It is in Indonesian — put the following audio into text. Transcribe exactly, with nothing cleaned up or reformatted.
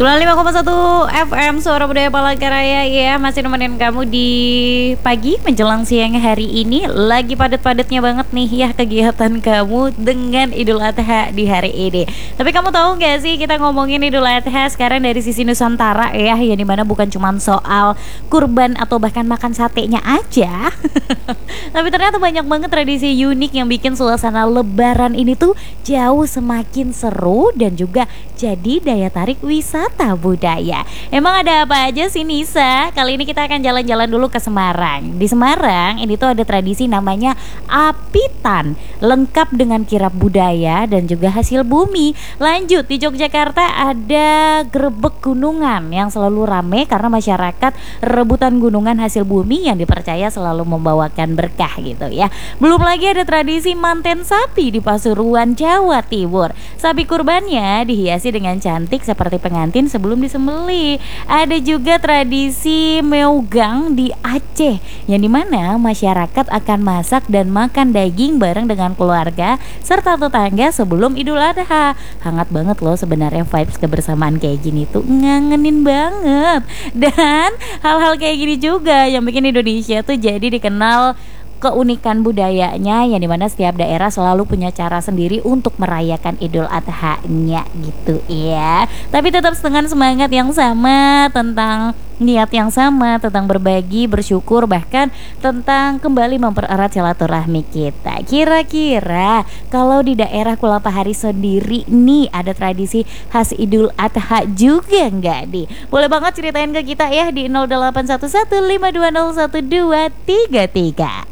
sembilan puluh lima koma satu F M Suara Budaya Palangkaraya ya, masih nemenin kamu di pagi menjelang siang hari ini. Lagi padat-padatnya banget nih ya kegiatan kamu dengan Idul Adha di hari ini. Tapi kamu tahu gak sih, kita ngomongin Idul Adha sekarang dari sisi Nusantara ya, yang dimana bukan cuma soal kurban atau bahkan makan satenya aja. Tapi ternyata banyak banget tradisi unik yang bikin suasana lebaran ini tuh jauh semakin seru dan juga jadi daya tarik wisata budaya. Emang ada apa aja sih Nisa? Kali ini kita akan jalan-jalan dulu ke Semarang. Di Semarang ini tuh ada tradisi namanya Apitan, lengkap dengan kirab budaya dan juga hasil bumi. Lanjut, di Yogyakarta ada Grebek Gunungan yang selalu rame karena masyarakat rebutan gunungan hasil bumi yang dipercaya selalu membawakan berkah gitu ya. Belum lagi ada tradisi manten sapi di Pasuruan, Jawa Timur. Sapi kurbannya dihiasi dengan cantik seperti pengantin sebelum disembelih. Ada juga tradisi Meugang di Aceh, yang dimana masyarakat akan masak dan makan daging bareng dengan keluarga serta tetangga sebelum Idul Adha. Hangat banget loh sebenarnya vibes kebersamaan kayak gini tuh, ngangenin banget. Dan hal-hal kayak gini juga yang bikin Indonesia tuh jadi dikenal keunikan budayanya, yang dimana setiap daerah selalu punya cara sendiri untuk merayakan Idul Adha-nya gitu ya. Tapi tetap dengan semangat yang sama, tentang niat yang sama, tentang berbagi, bersyukur, bahkan tentang kembali mempererat silaturahmi kita. Kira-kira kalau di daerah Kulapahari sendiri nih ada tradisi khas Idul Adha juga nggak nih? Boleh banget ceritain ke kita ya di nol delapan satu satu lima dua nol satu dua tiga tiga.